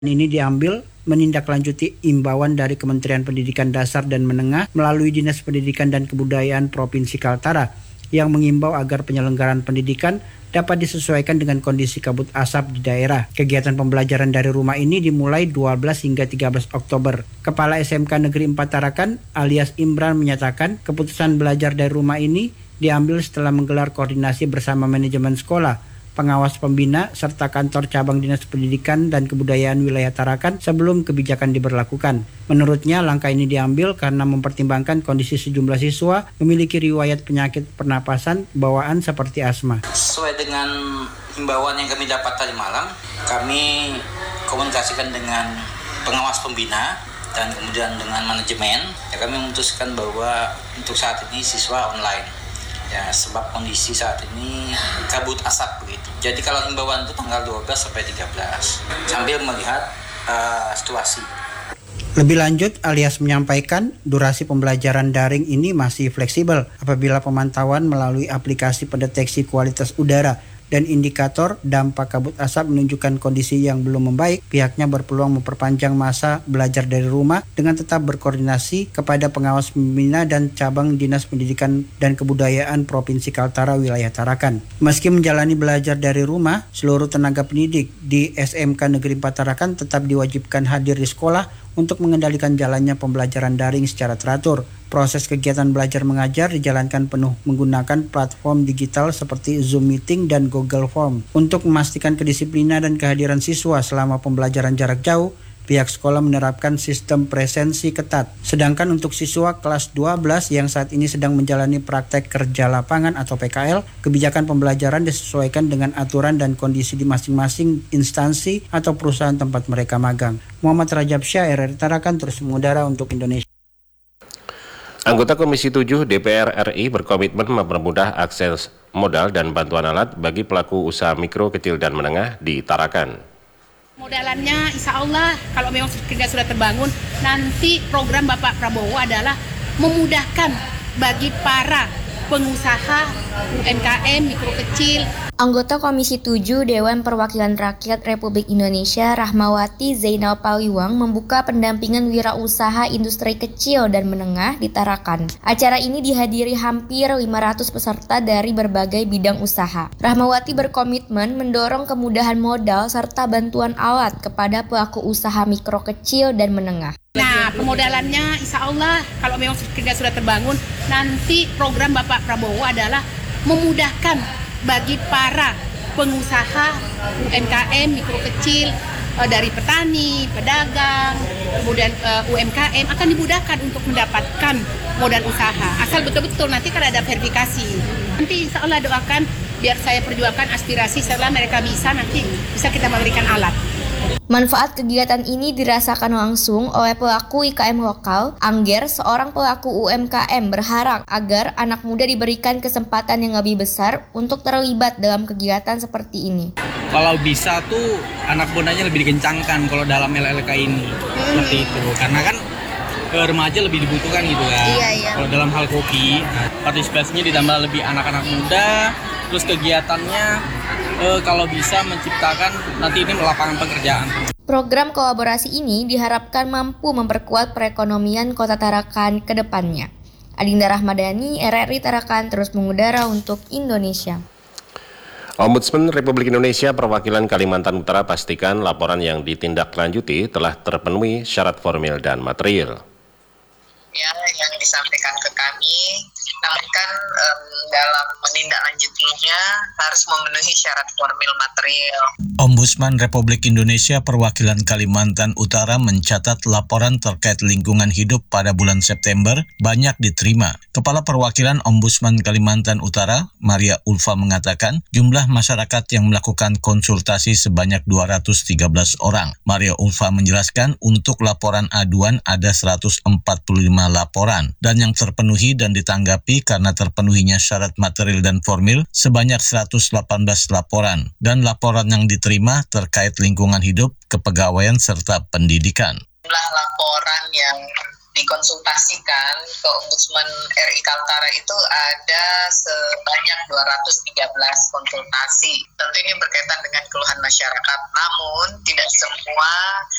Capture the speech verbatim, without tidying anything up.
Ini diambil menindaklanjuti imbauan dari Kementerian Pendidikan Dasar dan Menengah melalui Dinas Pendidikan dan Kebudayaan Provinsi Kaltara yang mengimbau agar penyelenggaraan pendidikan dapat disesuaikan dengan kondisi kabut asap di daerah. Kegiatan pembelajaran dari rumah ini dimulai dua belas hingga tiga belas Oktober. Kepala S M K Negeri empat Tarakan alias Imran menyatakan keputusan belajar dari rumah ini diambil setelah menggelar koordinasi bersama manajemen sekolah, pengawas pembina, serta kantor cabang Dinas Pendidikan dan Kebudayaan wilayah Tarakan sebelum kebijakan diberlakukan. Menurutnya, langkah ini diambil karena mempertimbangkan kondisi sejumlah siswa memiliki riwayat penyakit pernapasan bawaan seperti asma. Sesuai dengan himbauan yang kami dapat tadi malam, kami komunikasikan dengan pengawas pembina dan kemudian dengan manajemen. Ya, kami memutuskan bahwa untuk saat ini siswa online. Ya, sebab kondisi saat ini kabut asap begitu. Jadi kalau himbauan itu tanggal dua belas sampai tiga belas sambil melihat uh, situasi. Lebih lanjut, alias menyampaikan durasi pembelajaran daring ini masih fleksibel apabila pemantauan melalui aplikasi pendeteksi kualitas udara dan indikator dampak kabut asap menunjukkan kondisi yang belum membaik, pihaknya berpeluang memperpanjang masa belajar dari rumah dengan tetap berkoordinasi kepada pengawas pembina dan cabang Dinas Pendidikan dan Kebudayaan Provinsi Kaltara wilayah Tarakan. Meski menjalani belajar dari rumah, seluruh tenaga pendidik di S M K Negeri empat Tarakan tetap diwajibkan hadir di sekolah untuk mengendalikan jalannya pembelajaran daring secara teratur. Proses kegiatan belajar mengajar dijalankan penuh menggunakan platform digital seperti Zoom Meeting dan Google Form. Untuk memastikan kedisiplinan dan kehadiran siswa selama pembelajaran jarak jauh, pihak sekolah menerapkan sistem presensi ketat. Sedangkan untuk siswa kelas dua belas yang saat ini sedang menjalani praktek kerja lapangan atau P K L, kebijakan pembelajaran disesuaikan dengan aturan dan kondisi di masing-masing instansi atau perusahaan tempat mereka magang. Muhammad Rajab Syah, R R I Tarakan, terus mengudara untuk Indonesia. Anggota Komisi tujuh D P R R I berkomitmen mempermudah akses modal dan bantuan alat bagi pelaku usaha mikro, kecil, dan menengah di Tarakan. Modalannya insya Allah kalau memang kita sudah terbangun, nanti program Bapak Prabowo adalah memudahkan bagi para pengusaha U M K M, mikro kecil. Anggota Komisi tujuh Dewan Perwakilan Rakyat Republik Indonesia Rahmawati Zainal Paliwang membuka pendampingan wirausaha industri kecil dan menengah di Tarakan. Acara ini dihadiri hampir lima ratus peserta dari berbagai bidang usaha. Rahmawati berkomitmen mendorong kemudahan modal serta bantuan alat kepada pelaku usaha mikro kecil dan menengah. Nah, pemodalannya insya Allah kalau memang kita sudah terbangun, nanti program Bapak Prabowo adalah memudahkan bagi para pengusaha U M K M, mikro kecil, dari petani, pedagang, kemudian U M K M akan dimudahkan untuk mendapatkan modal usaha. Asal betul-betul nanti kan ada verifikasi. Nanti insya Allah doakan biar saya perjuangkan aspirasi setelah mereka bisa, nanti bisa kita memberikan alat. Manfaat kegiatan ini dirasakan langsung oleh pelaku I K M lokal. Angger, seorang pelaku U M K M, berharap agar anak muda diberikan kesempatan yang lebih besar untuk terlibat dalam kegiatan seperti ini. Kalau bisa tuh anak mudanya lebih dikencangkan kalau dalam L L K ini, hmm. seperti itu. Karena kan eh, remaja lebih dibutuhkan gitu kan. Iya, iya. Kalau dalam hal kopi, nah, partisipasinya ditambah lebih anak-anak muda, terus kegiatannya eh, kalau bisa menciptakan nanti ini lapangan pekerjaan. Program kolaborasi ini diharapkan mampu memperkuat perekonomian Kota Tarakan ke depannya. Adinda Rahmadani, R R I Tarakan, terus mengudara untuk Indonesia. Ombudsman Republik Indonesia Perwakilan Kalimantan Utara pastikan laporan yang ditindaklanjuti telah terpenuhi syarat formil dan material. Ya, yang disampaikan ke kami, namun kan um, dalam menindaklanjutinya harus memenuhi syarat formil material. Ombudsman Republik Indonesia Perwakilan Kalimantan Utara mencatat laporan terkait lingkungan hidup pada bulan September banyak diterima. Kepala Perwakilan Ombudsman Kalimantan Utara, Maria Ulfa, mengatakan jumlah masyarakat yang melakukan konsultasi sebanyak dua ratus tiga belas orang. Maria Ulfa menjelaskan untuk laporan aduan ada seratus empat puluh lima laporan dan yang terpenuhi dan ditanggapi karena terpenuhinya syarat material dan formil sebanyak seratus delapan belas laporan dan laporan yang diterima terkait lingkungan hidup, kepegawaian serta pendidikan. Jumlah laporan yang dikonsultasikan ke Ombudsman R I Kaltara itu ada sebanyak dua ratus tiga belas konsultasi. Tentu ini berkaitan dengan keluhan masyarakat, namun tidak semua